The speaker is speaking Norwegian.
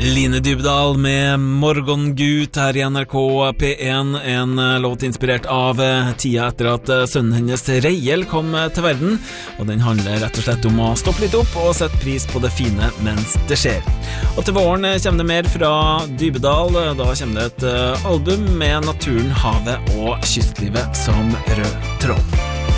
Line Dybdahl med Morgongut her I NRK P1, en låt inspirert av tida etter at sønnen hennes Reiel kom til verden, og den handler rett og slett om å stoppe litt opp og sette pris på det fine mens det skjer. Og til våren kommer det mer fra Dybdahl, da kommer det et album med naturen, havet og kystlivet som rød tråd.